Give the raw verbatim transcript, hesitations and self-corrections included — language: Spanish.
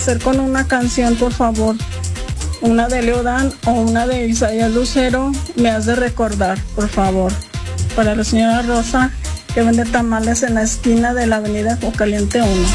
Hacer con una canción, por favor. Una de Leodán o una de Isaías Lucero, me has de recordar, por favor. Para la señora Rosa, que vende tamales en la esquina de la avenida Caliente uno.